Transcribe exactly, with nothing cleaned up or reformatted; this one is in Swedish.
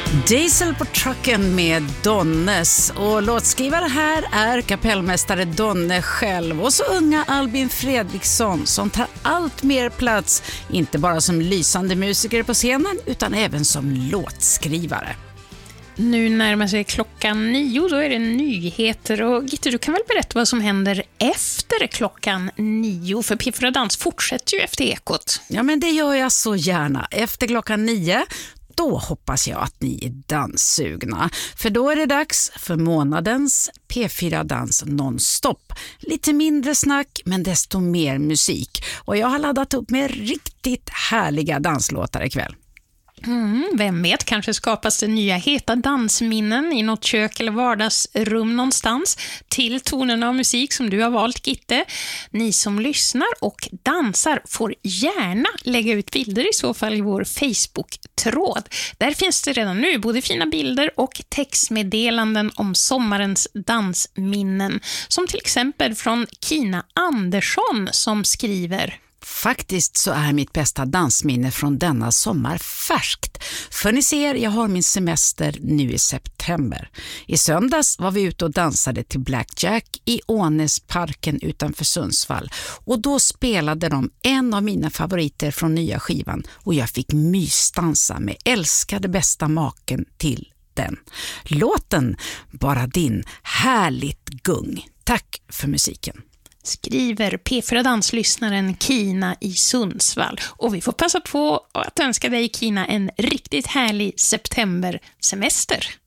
Diesel på trucken med Donnes, och låtskrivare här är kapellmästare Donne själv och så unga Albin Fredriksson som tar allt mer plats, inte bara som lysande musiker på scenen utan även som låtskrivare. Nu närmar sig klockan nio, då är det nyheter, och Gitte, du kan väl berätta vad som händer efter klockan nio, för P fyra Dans fortsätter ju efter Ekot. Ja, men det gör jag så gärna. Efter klockan nio, då hoppas jag att ni är danssugna. För då är det dags för månadens P fyra Dans nonstop. Lite mindre snack, men desto mer musik. Och jag har laddat upp med riktigt härliga danslåtar ikväll. Mm, vem vet, kanske skapas det nya heta dansminnen i något kök eller vardagsrum någonstans till tonerna av musik som du har valt, Gitte. Ni som lyssnar och dansar får gärna lägga ut bilder i så fall i vår Facebook-tråd. Där finns det redan nu både fina bilder och textmeddelanden om sommarens dansminnen, som till exempel från Kina Andersson som skriver: Faktiskt så är mitt bästa dansminne från denna sommar färskt. För ni ser, jag har min semester nu i september. I söndags var vi ute och dansade till Blackjack i Ånäsparken utanför Sundsvall. Och då spelade de en av mina favoriter från nya skivan. Och jag fick mysdansa med älskade bästa maken till den. Låten Bara din, härligt gung. Tack för musiken. Skriver P fyra Danslyssnaren Kina i Sundsvall. Och vi får passa på att önska dig, Kina, en riktigt härlig septembersemester.